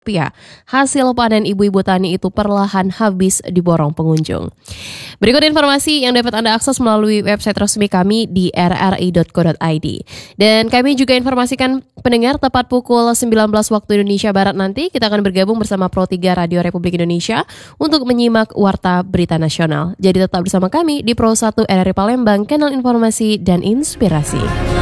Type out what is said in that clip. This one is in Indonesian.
rupiah. Hasil panen ibu-ibu tani itu perlahan habis diborong pengunjung. Berikut informasi yang dapat Anda akses melalui website resmi kami di rri.co.id. Dan kami juga informasikan pendengar tepat pukul 19 waktu Indonesia Barat nanti kita akan bergabung bersama Pro 3 Radio Republik Indonesia untuk menyimak Warta Berita Nasional. Jadi tetap bersama kami di Pro 1 RRI Palembang, kanal informasi dan inspirasi.